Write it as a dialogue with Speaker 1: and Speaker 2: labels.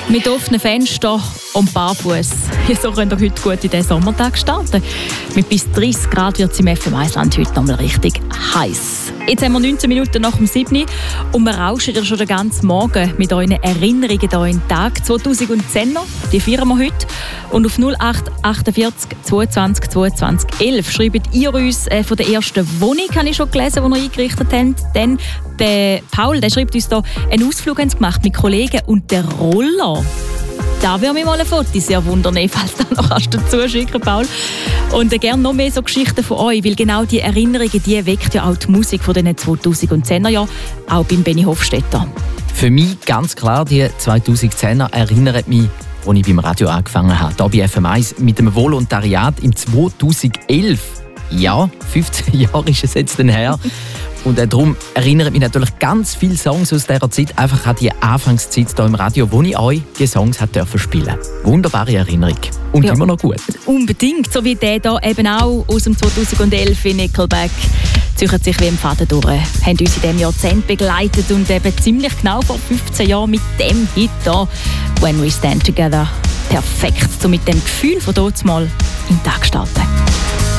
Speaker 1: Mit offenen Fenstern und barfuß. So könnt ihr heute gut in den Sommertag starten. Mit bis 30 Grad wird es im FM1-Land heute nochmal richtig heiß. Jetzt haben wir 19 Minuten nach dem 7. und wir rauschen ja schon den ganzen Morgen mit euren Erinnerungen hier in den Tag. 2010er, die feiern wir heute. Und auf 0848 22 22 11 schreibt ihr uns von der ersten Wohnung, habe ich schon gelesen, die ihr eingerichtet habt. Dann der Paul, der schreibt uns hier, einen Ausflug haben sie gemacht mit Kollegen und der Roller. Da würde mich mal ein Foto sehr wundern, falls du noch dazu schicken, Paul. Und gerne noch mehr so Geschichten von euch, weil genau die Erinnerungen, die weckt ja auch die Musik von den 2010er Jahren, auch beim Benny Hofstetter.
Speaker 2: Für mich ganz klar, die 2010er erinnern mich, als ich beim Radio angefangen habe, hier bei FM1, mit dem Volontariat im 2011. Ja, 15 Jahre ist es jetzt her. Und darum erinnert mich natürlich ganz viele Songs aus dieser Zeit einfach an die Anfangszeit hier im Radio, wo ich euch die Songs spielen durfte. Wunderbare Erinnerung. Und ja, immer noch gut.
Speaker 1: Unbedingt, so wie der hier eben auch aus dem 2011 in Nickelback. Ziehen sich wie im Faden durch. Haben uns in diesem Jahrzehnt begleitet und eben ziemlich genau vor 15 Jahren mit dem Hit hier, «When We Stand Together». Perfekt, so mit dem Gefühl von dort mal in den Tag starten.